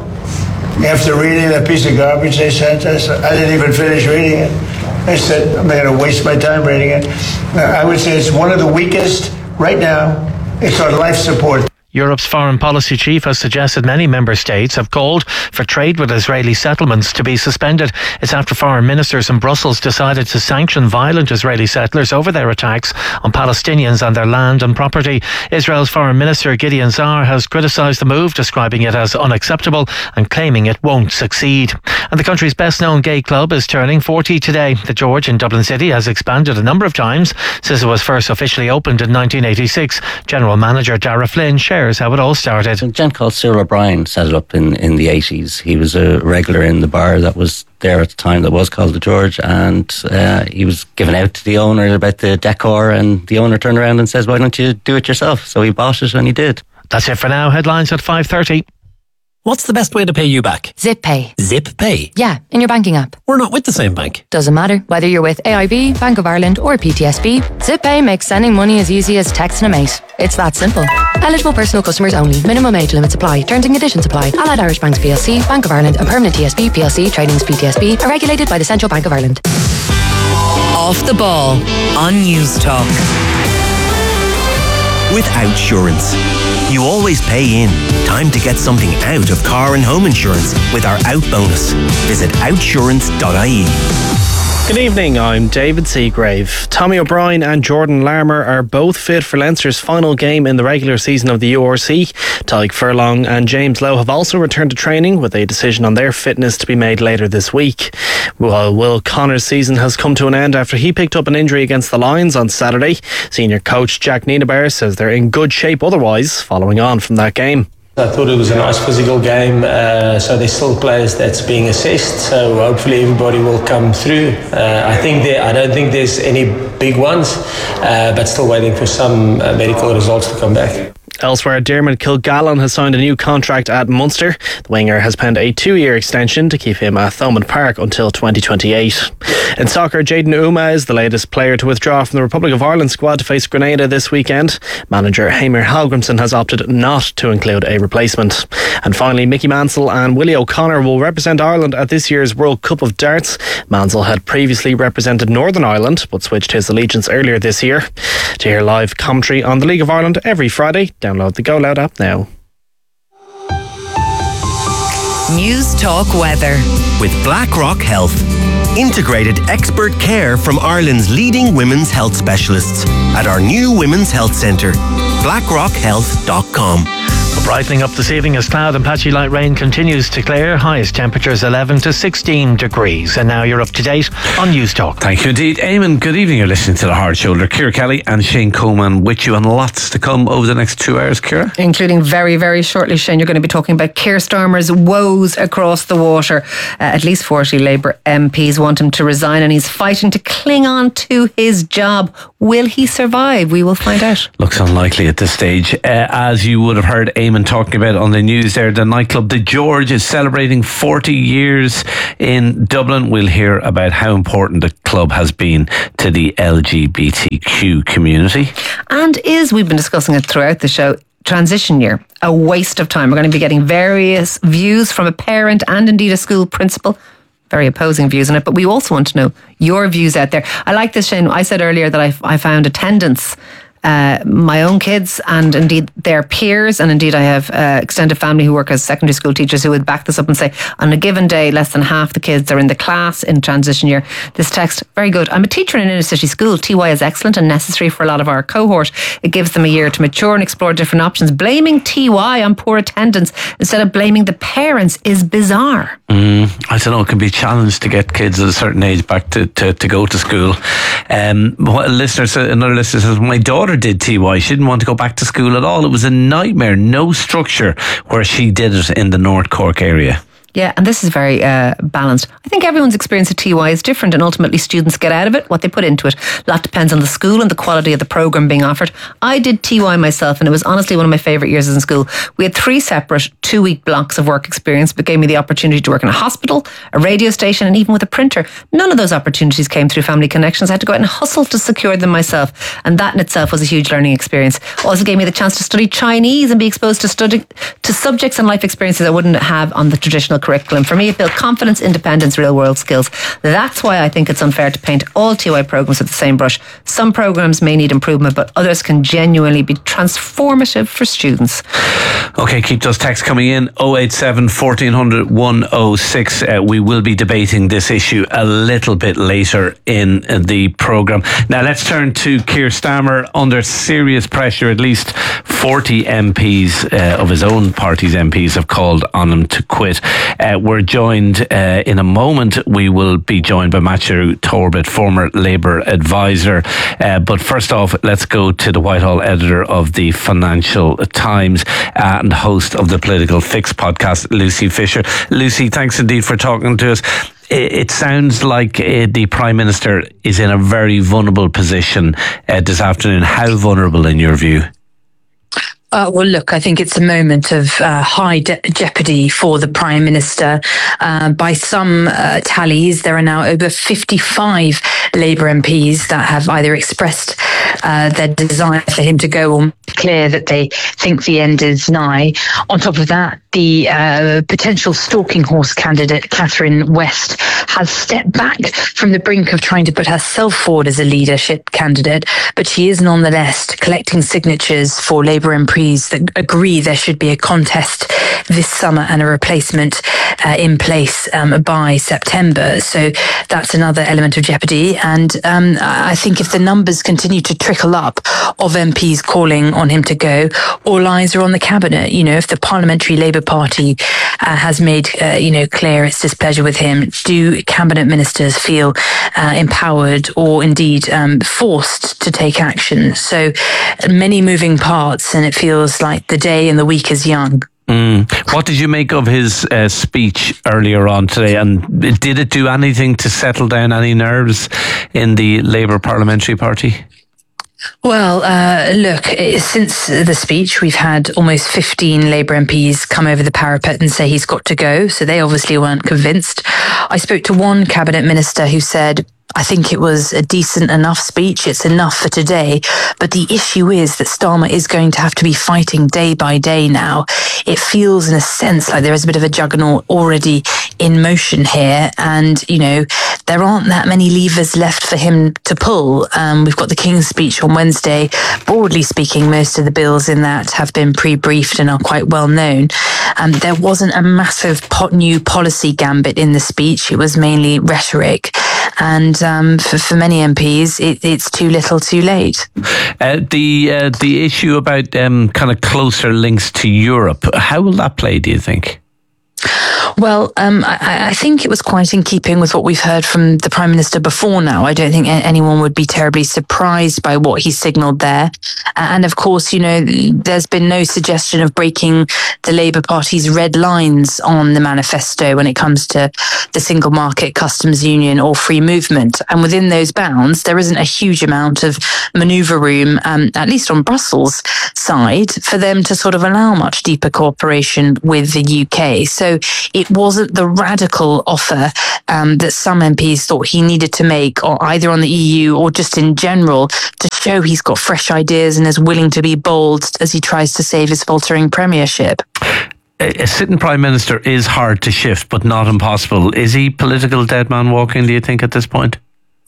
After reading that piece of garbage they sent us, I didn't even finish reading it. I said, I'm going to waste my time reading it. I would say it's one of the weakest right now. It's on life support. Europe's foreign policy chief has suggested many member states have called for trade with Israeli settlements to be suspended. It's after foreign ministers in Brussels decided to sanction violent Israeli settlers over their attacks on Palestinians and their land and property. Israel's foreign minister Gideon Saar has criticised the move, describing it as unacceptable and claiming it won't succeed. And the country's best known gay club is turning forty today. The George in Dublin City has expanded a number of times since it was first officially opened in nineteen eighty-six. General Manager Dara Flynn shares how it all started. A gent called Cyril O'Brien set it up in, in the eighties. He was a regular in the bar that was there at the time that was called the George, and uh, he was given out to the owner about the decor, and the owner turned around and says, why don't you do it yourself? So he bought it and he did. That's it for now. Headlines at five thirty. What's the best way to pay you back? Zip Pay. Zip Pay? Yeah, in your banking app. We're not with the same bank. Doesn't matter. Whether you're with A I B, Bank of Ireland or P T S B, Zip Pay makes sending money as easy as texting a mate. It's that simple. Eligible personal customers only. Minimum age limits apply. Terms and conditions apply. Allied Irish Banks P L C, Bank of Ireland and Permanent T S B P L C Tradings P T S B are regulated by the Central Bank of Ireland. Off the ball on News Talk. With Outsurance, you always pay in. Time to get something out of car and home insurance with our Out bonus. Visit outsurance dot I E. Good evening, I'm David Seagrave. Tommy O'Brien and Jordan Larmour are both fit for Leinster's final game in the regular season of the U R C. Tadhg Furlong and James Lowe have also returned to training, with a decision on their fitness to be made later this week. While Will Connor's season has come to an end after he picked up an injury against the Lions on Saturday, senior coach Jack Nienaber says they're in good shape otherwise, following on from that game. I thought it was a nice physical game, uh, so there's still players that's being assessed, so hopefully everybody will come through. Uh, I think there, I don't think there's any big ones, uh, but still waiting for some uh, medical results to come back. Elsewhere, Dermot Kilgallen has signed a new contract at Munster. The winger has penned a two-year extension to keep him at Thomond Park until twenty twenty-eight. In soccer, Jayden Uma is the latest player to withdraw from the Republic of Ireland squad to face Grenada this weekend. Manager Heimir Hallgrimsson has opted not to include a replacement. And finally, Mickey Mansell and Willie O'Connor will represent Ireland at this year's World Cup of Darts. Mansell had previously represented Northern Ireland but switched his allegiance earlier this year. To hear live commentary on the League of Ireland every Friday, download the Go Loud app now. News Talk Weather. With BlackRock Health. Integrated expert care from Ireland's leading women's health specialists at our new Women's Health Centre. blackrock health dot com. Brightening up this evening as cloud and patchy light rain continues to clear. Highest temperatures eleven to sixteen degrees. And now you're up to date on News Talk. Thank you indeed. Eamon, good evening. You're listening to The Hard Shoulder. Ciara Kelly and Shane Coleman with you, and lots to come over the next two hours, Ciara. Including very, very shortly, Shane, you're going to be talking about Keir Starmer's woes across the water. Uh, at least forty Labour M Ps want him to resign, and he's fighting to cling on to his job. Will he survive? We will find out. Looks unlikely at this stage. Uh, as you would have heard Eamon talking about on the news there, the nightclub The George is celebrating forty years in Dublin. We'll hear about how important the club has been to the L G B T Q community. And is, we've been discussing it throughout the show, transition year a waste of time? We're going to be getting various views from a parent and indeed a school principal. Very opposing views on it, but we also want to know your views out there. I like this, Shane. I said earlier that I, I found attendance, uh, my own kids and indeed their peers, and indeed I have uh, extended family who work as secondary school teachers who would back this up and say on a given day less than half the kids are in the class in transition year. This text, very good. I'm a teacher in an inner city school. T Y is excellent and necessary for a lot of our cohort. It gives them a year to mature and explore different options. Blaming T Y on poor attendance instead of blaming the parents is bizarre. Mm, I don't know, it can be a challenge to get kids at a certain age back to, to, to go to school. Um, what a listener said, another listener says, my daughter did T Y. She didn't want to go back to school at all. It was a nightmare. No structure where she did it in the North Cork area. Yeah, and this is very uh, balanced. I think everyone's experience of T Y is different, and ultimately students get out of it what they put into it. A lot depends on the school and the quality of the programme being offered. I did T Y myself, and it was honestly one of my favourite years in school. We had three separate two-week blocks of work experience, but gave me the opportunity to work in a hospital, a radio station, and even with a printer. None of those opportunities came through family connections. I had to go out and hustle to secure them myself, and that in itself was a huge learning experience. Also gave me the chance to study Chinese and be exposed to study to subjects and life experiences I wouldn't have on the traditional curriculum. For me, it built confidence, independence, real world skills. That's why I think it's unfair to paint all T Y programmes with the same brush. Some programmes may need improvement, but others can genuinely be transformative for students. Okay, keep those texts coming in. oh eight seven, fourteen hundred, one oh six. Uh, we will be debating this issue a little bit later in the programme. Now let's turn to Keir Starmer. Under serious pressure, at least forty M Ps uh, of his own party's M Ps have called on him to quit. Uh, we're joined uh, in a moment. We will be joined by Matthew Torbett, former Labour advisor. Uh, but first off, let's go to the Whitehall editor of the Financial Times uh, and host of the Political Fix podcast, Lucy Fisher. Lucy, thanks indeed for talking to us. It sounds like uh, the Prime Minister is in a very vulnerable position uh, this afternoon. How vulnerable in your view? Uh, well, look, I think it's a moment of uh, high de- jeopardy for the Prime Minister. Uh, by some uh, tallies, there are now over fifty-five Labour M Ps that have either expressed uh, their desire for him to go or clear that they think the end is nigh. On top of that, the uh, potential stalking horse candidate, Catherine West, has stepped back from the brink of trying to put herself forward as a leadership candidate, but she is nonetheless collecting signatures for Labour M Ps that agree there should be a contest this summer and a replacement uh, in place um, by September. So that's another element of jeopardy. And um, I think if the numbers continue to trickle up of M Ps calling on him to go, all eyes are on the cabinet. You know, if the Parliamentary Labour Party uh, has made, uh, you know, clear its displeasure with him, do cabinet ministers feel uh, empowered or indeed um, forced to take action? So many moving parts, and it feels like the day and the week is young. Mm. What did you make of his uh, speech earlier on today? And did it do anything to settle down any nerves in the Labour Parliamentary Party? Well, uh, look, since the speech, we've had almost fifteen Labour M Ps come over the parapet and say he's got to go. So they obviously weren't convinced. I spoke to one cabinet minister who said, I think it was a decent enough speech. It's enough for today. But the issue is that Starmer is going to have to be fighting day by day now. It feels in a sense like there is a bit of a juggernaut already in motion here. And, you know, there aren't that many levers left for him to pull. Um, we've got the King's speech on Wednesday. Broadly speaking, most of the bills in that have been pre-briefed and are quite well known. Um, there wasn't a massive pot new policy gambit in the speech. It was mainly rhetoric. And um, for, for many M Ps, it, it's too little too late. Uh, the uh, the issue about um, kind of closer links to Europe, how will that play, do you think? Well, um, I, I think it was quite in keeping with what we've heard from the Prime Minister before now. I don't think anyone would be terribly surprised by what he signalled there. And of course, you know, there's been no suggestion of breaking the Labour Party's red lines on the manifesto when it comes to the single market, customs union or free movement. And within those bounds, there isn't a huge amount of manoeuvre room, um, at least on Brussels' side, for them to sort of allow much deeper cooperation with the U K. So it wasn't the radical offer um, that some M Ps thought he needed to make, or either on the E U or just in general, to show he's got fresh ideas and is willing to be bold as he tries to save his faltering premiership. A sitting Prime Minister is hard to shift, but not impossible. Is he political dead man walking, do you think, at this point?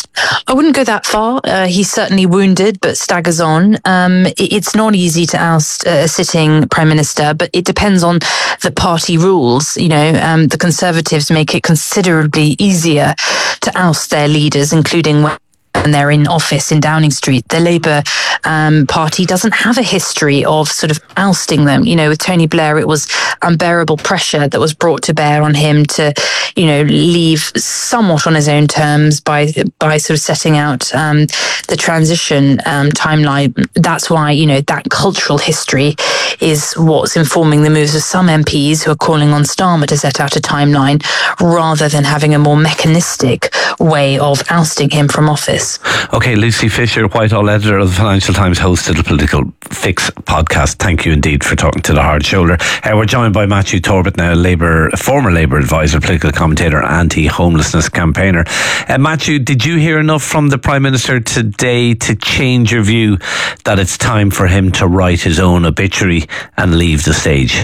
I wouldn't go that far. Uh, he's certainly wounded, but staggers on. Um, it, it's not easy to oust a sitting Prime Minister, but it depends on the party rules. You know, um, the Conservatives make it considerably easier to oust their leaders, including when and they're in office in Downing Street. The Labour um, Party doesn't have a history of sort of ousting them. You know, with Tony Blair, it was unbearable pressure that was brought to bear on him to, you know, leave somewhat on his own terms by by sort of setting out um, the transition um, timeline. That's why, you know, that cultural history is what's informing the moves of some M Ps who are calling on Starmer to set out a timeline rather than having a more mechanistic way of ousting him from office. Okay, Lucy Fisher, Whitehall editor of the Financial Times, host of the Political Fix podcast. Thank you indeed for talking to The Hard Shoulder. Uh, we're joined by Matthew Torbett, now Labour, former Labour advisor, political commentator, anti-homelessness campaigner. Uh, Matthew, did you hear enough from the Prime Minister today to change your view that it's time for him to write his own obituary and leave the stage?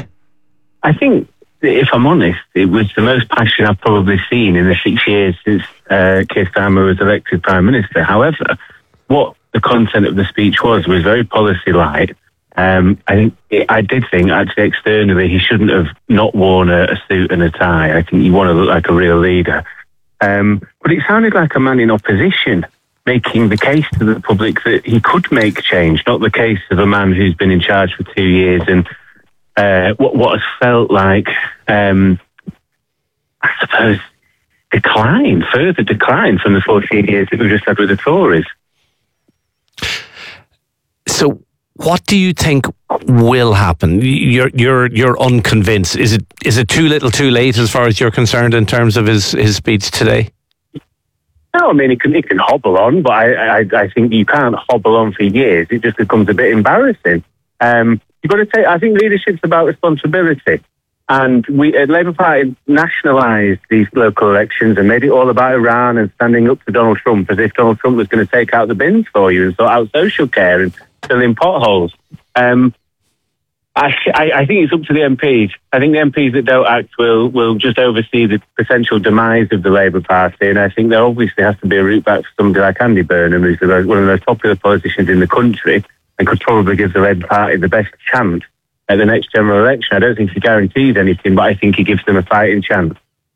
I think, if I'm honest, it was the most passion I've probably seen in the six years since uh, Keir Starmer was elected Prime Minister. However, what the content of the speech was was very policy-light. Um, I think it, I did think, actually, externally, he shouldn't have not worn a, a suit and a tie. I think you want to look like a real leader. Um, but it sounded like a man in opposition making the case to the public that he could make change, not the case of a man who's been in charge for two years and Uh, what, what has felt like, um, I suppose, decline, further decline from the fourteen years that we've just had with the Tories. So, what do you think will happen? You're you're you're unconvinced. Is it is it too little, too late, as far as you're concerned, in terms of his, his speech today? No, I mean, it can it can hobble on, but I, I I think you can't hobble on for years. It just becomes a bit embarrassing. Um, You've got to take, I think leadership's about responsibility. And we, uh, Labour Party nationalised these local elections and made it all about Iran and standing up to Donald Trump as if Donald Trump was going to take out the bins for you and sort out social care and fill in potholes. Um, I, I, I think it's up to the M Ps. I think the M Ps that don't act will, will just oversee the potential demise of the Labour Party. And I think there obviously has to be a route back for somebody like Andy Burnham, who's the, one of the most popular politicians in the country, and could probably give the Labour Party the best chance at the next general election. I don't think he guarantees anything, but I think he gives them a fighting chance.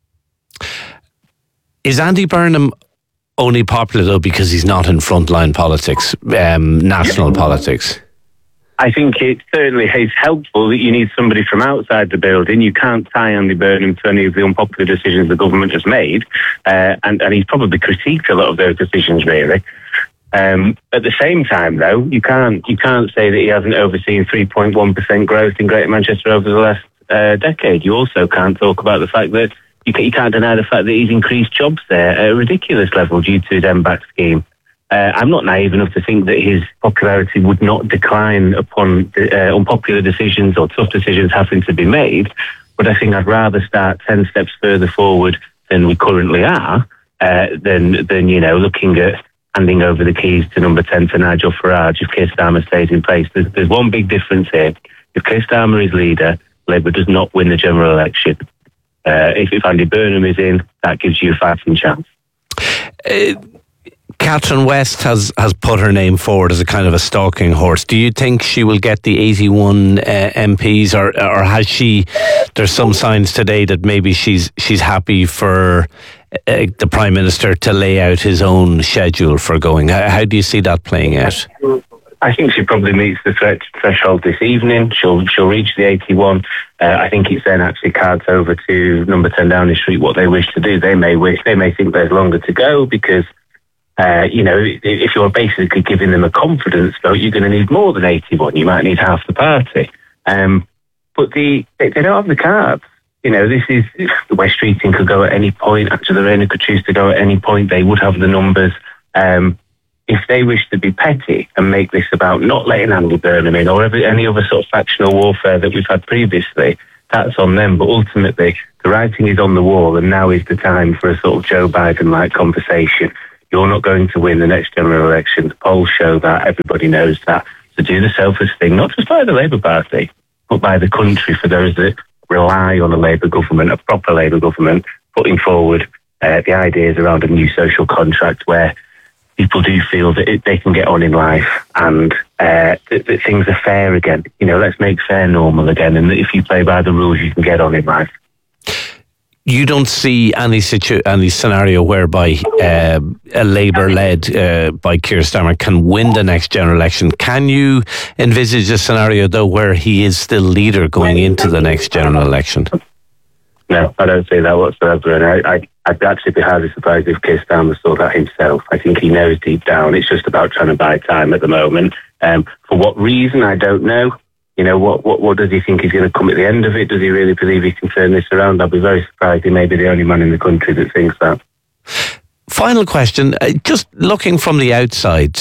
Is Andy Burnham only popular, though, because he's not in frontline politics, um, national politics? I think it certainly is helpful that you need somebody from outside the building. You can't tie Andy Burnham to any of the unpopular decisions the government has made, uh, and, and he's probably critiqued a lot of those decisions, really. Um, at the same time, though, you can't you can't say that he hasn't overseen three point one percent growth in Greater Manchester over the last uh, decade. You also can't talk about the fact that you, can, you can't deny the fact that he's increased jobs there at a ridiculous level due to his M BAC scheme. Uh, I'm not naive enough to think that his popularity would not decline upon uh, unpopular decisions or tough decisions having to be made. But I think I'd rather start ten steps further forward than we currently are, uh, than, than, you know, looking at handing over the keys to number ten to Nigel Farage if Keir Starmer stays in place. There's, there's one big difference here. If Keir Starmer is leader, Labour does not win the general election. Uh, if, if Andy Burnham is in, that gives you a fighting chance. Uh, Catherine West has, has put her name forward as a kind of a stalking horse. Do you think she will get the eighty-one uh, M Ps, or or has she? There's some signs today that maybe she's she's happy for uh, the Prime Minister to lay out his own schedule for going. How, how do you see that playing out? I think she probably meets the threat, threshold this evening. She'll she'll reach the eighty-one. Uh, I think it's then actually cards over to number ten Downing Street what they wish to do. They may wish, they may think there's longer to go because, uh, you know, if you're basically giving them a confidence vote, you're going to need more than eighty-one. You might need half the party. Um, but the they, they don't have the cards. You know, this is West Streeting could go at any point. Angela Rayner could choose to go at any point. They would have the numbers. Um, If they wish to be petty and make this about not letting Andy Burnham in or every, any other sort of factional warfare that we've had previously, that's on them. But ultimately, the writing is on the wall, and now is the time for a sort of Joe Biden-like conversation. You're not going to win the next general election. The polls show that. Everybody knows that. So do the selfless thing, not just by the Labour Party, but by the country, for those that rely on a Labour government, a proper Labour government, putting forward uh, the ideas around a new social contract where people do feel that it, they can get on in life and uh, that, that things are fair again. You know, let's make fair normal again. And that if you play by the rules, you can get on in life. You don't see any situ- any scenario whereby uh, a Labour-led uh, by Keir Starmer can win the next general election. Can you envisage a scenario, though, where he is still leader going into the next general election? No, I don't see that whatsoever. And I, I, I'd actually be highly surprised if Keir Starmer saw that himself. I think he knows deep down it's just about trying to buy time at the moment. Um, for what reason, I don't know. You know, what, what, what does he think is going to come at the end of it? Does he really believe he can turn this around? I'll be very surprised. He may be the only man in the country that thinks that. Final question. Uh, just looking from the outside,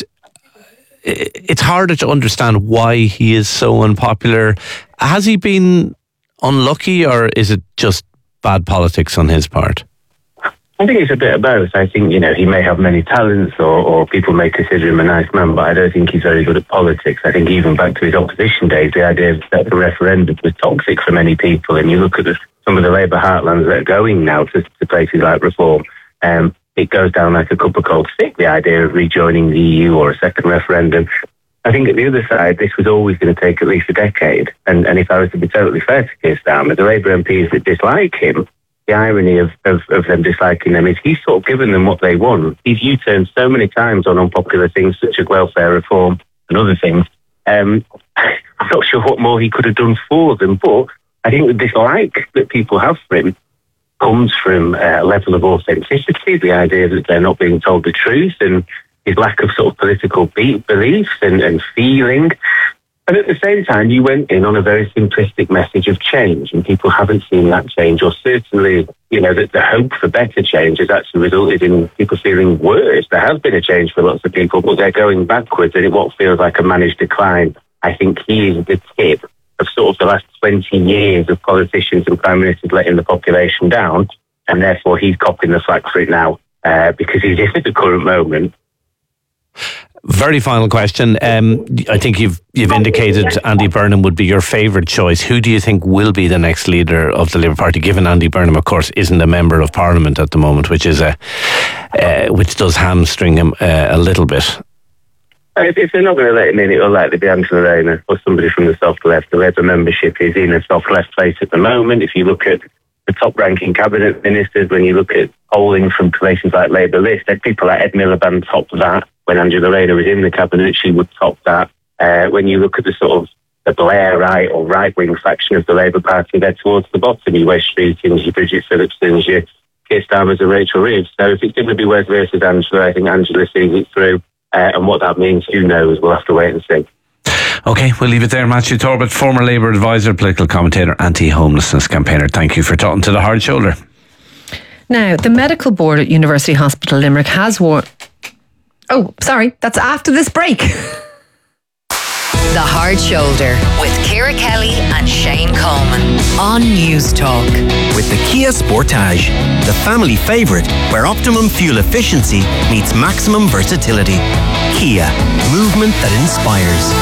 it's harder to understand why he is so unpopular. Has he been unlucky, or is it just bad politics on his part? I think it's a bit of both. I think, you know, he may have many talents or, or people may consider him a nice man, but I don't think he's very good at politics. I think even back to his opposition days, the idea that the referendum was toxic for many people. And you look at the, some of the Labour heartlands that are going now to, to places like Reform, um, it goes down like a cup of cold stick, the idea of rejoining the E U or a second referendum. I think at the other side, this was always going to take at least a decade. And, and if I was to be totally fair to Keir Starmer, the Labour M Ps that dislike him, the irony of, of, of them disliking them is he's sort of given them what they want. He's U-turned so many times on unpopular things such as welfare reform and other things. Um, I'm not sure what more he could have done for them, but I think the dislike that people have for him comes from a level of authenticity, the idea that they're not being told the truth, and his lack of sort of political be- beliefs and, and feeling. And at the same time, you went in on a very simplistic message of change, and people haven't seen that change, or certainly, you know, that the hope for better change has actually resulted in people feeling worse. There has been a change for lots of people, but they're going backwards, and it what feels like a managed decline. I think he is the tip of sort of the last twenty years of politicians and prime ministers letting the population down, and therefore he's copping the slack for it now uh, because he's in at the current moment. Very final question. Um, I think you've you've indicated Andy Burnham would be your favourite choice. Who do you think will be the next leader of the Labour Party? Given Andy Burnham, of course, isn't a member of Parliament at the moment, which is a uh, which does hamstring him uh, a little bit. If, if they're not going to let him in, it will likely be Angela Rayner or somebody from the soft left. The Labour membership is in a soft left place at the moment. If you look at the top-ranking cabinet ministers, when you look at polling from places like Labour List, people like Ed Miliband top that. When Angela Rayner was in the cabinet, she would top that. Uh, when you look at the sort of the Blairite or right-wing faction of the Labour Party, they're towards the bottom. You West Streetings, you Bridget Phillipsons, you Keir Starmers and Rachel Reeves. So if it's going to be Wes versus Angela, I think Angela sees it through. Uh, and what that means, who knows? We'll have to wait and see. OK, we'll leave it there. Matthew Torbett, former Labour advisor, political commentator, anti-homelessness campaigner. Thank you for talking to The Hard Shoulder. Now, the medical board at University Hospital Limerick has warned... Oh, sorry, that's after this break. The Hard Shoulder with Ciara Kelly and Shane Coleman on News Talk. With the Kia Sportage, the family favourite where optimum fuel efficiency meets maximum versatility. Kia, movement that inspires.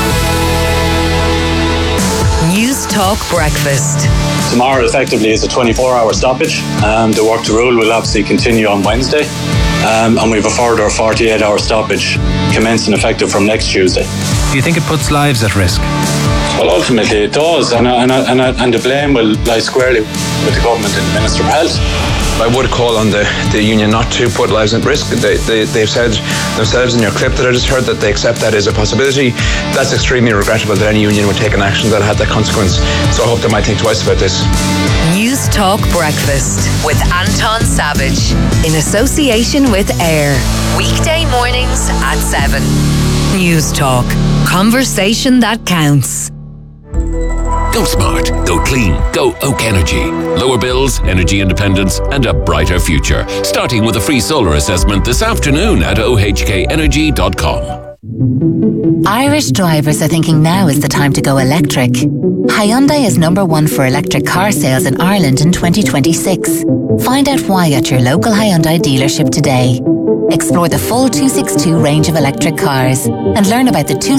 News Talk Breakfast. Tomorrow effectively is a twenty-four hour stoppage. Um, the work to rule will obviously continue on Wednesday. Um, and we have a further forty-eight hour stoppage commencing effective from next Tuesday. Do you think it puts lives at risk? Well, ultimately it does, and, and, and, and the blame will lie squarely with the government and the Minister for Health. I would call on the, the union not to put lives at risk. They, they, they've said themselves in your clip that I just heard that they accept that as a possibility. That's extremely regrettable that any union would take an action that had that consequence. So I hope they might think twice about this. News Talk Breakfast with Anton Savage in association with AIR. Weekday mornings at seven. News Talk. Conversation that counts. Go smart, go clean, go Oak Energy. Lower bills, energy independence, and a brighter future. Starting with a free solar assessment this afternoon at o h k energy dot com. Irish drivers are thinking now is the time to go electric. Hyundai is number one for electric car sales in Ireland in twenty twenty-six. Find out why at your local Hyundai dealership today. Explore the full two sixty-two range of electric cars and learn about the two